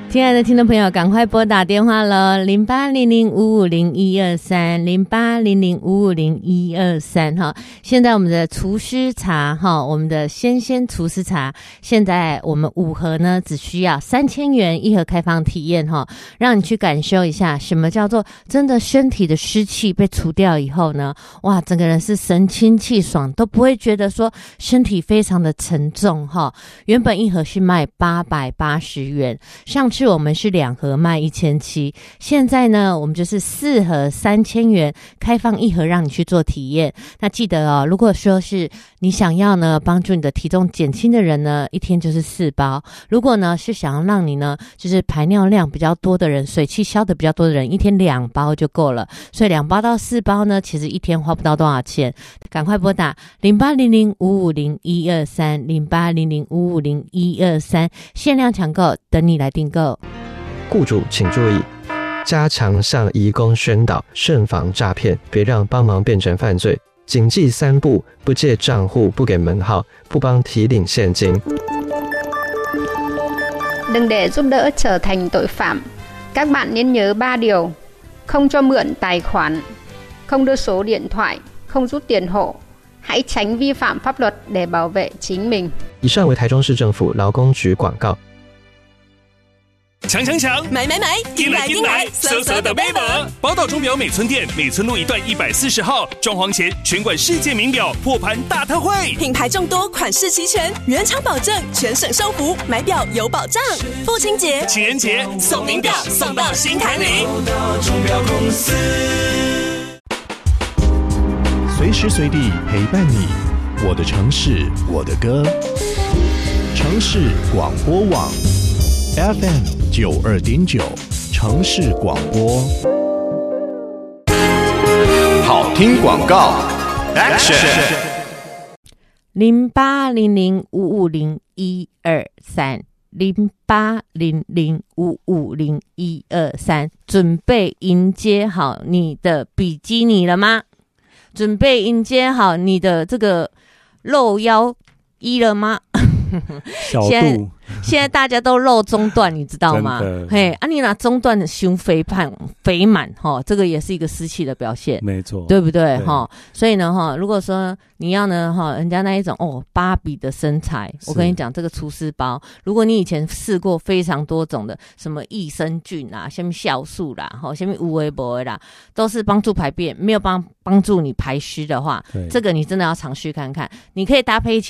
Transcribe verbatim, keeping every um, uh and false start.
亲爱的听众朋友，赶快拨打电话了，零八零零五五零一二三，零八零零五五零一二三哈。现在我们的厨师茶哈，我们的鲜鲜厨师茶，现在我们五盒呢只需要三千元一盒开放体验哈，让你去感受一下什么叫做真的身体的湿气被除掉以后呢，哇，整个人是神清气爽，都不会觉得说身体非常的沉重哈。原本一盒是卖八百八十元，上次我们是两盒卖一千七，现在呢我们就是四盒三千元，开放一盒让你去做体验。那记得哦，如果说是你想要呢帮助你的体重减轻的人呢，一天就是四包；如果呢是想要让你呢就是排尿量比较多的人，水气消的比较多的人，一天两包就够了。所以两包到四包呢，其实一天花不到多少钱。赶快拨打零八零零五五零一二三，零八零零五五零一二三，限量抢购，等你来订购。 雇主请注意，加强向移工宣导，慎防诈骗，别让帮忙变成犯罪。谨记三不：不借账户，不给门号，不帮提领现金。 Đừng để giúp đỡ trở thành tội phạm. Các bạn nên nhớ ba điều: không cho mượn tài khoản, không đưa số điện thoại, không rút tiền hộ. Hãy tránh vi phạm pháp luật để bảo vệ chính mình. 以上为台中市政府劳工局广告。 抢抢抢！ 买买买！ 进来进来！嗖嗖的贝壳！宝岛钟表美村店美村路一段一百四十号，装潢前全馆世界名表破盘大特惠， 品牌众多，款式齐全，原厂保证，全省收服，买表有保障。父亲节、 情人节送名表送到心坎里。 宝岛钟表公司， 随时随地陪伴你，我的城市，我的歌。城市广播网 F M 九二点九，城市广播。 好听广告 ，Action！ 零八零零五五零一二三，零八零零五五零一二三，准备迎接好你的比基尼了吗？准备迎接好你的这个露腰衣了吗？ 小现在度现在大家都露中段，你知道吗？嘿，啊，你拿中段的胸肥胖肥满哈，这个也是一个湿气的表现， 没错， 对不对哈？所以呢哈，如果说你要呢哈，人家那一种哦芭比的身材，我跟你讲，这个厨师包，如果你以前试过非常多种的，什么益生菌啦、什么酵素啦、哈、什么无微博啦，都是帮助排便，没有帮帮助你排湿的话，这个你真的要尝试看看，你可以搭配一起。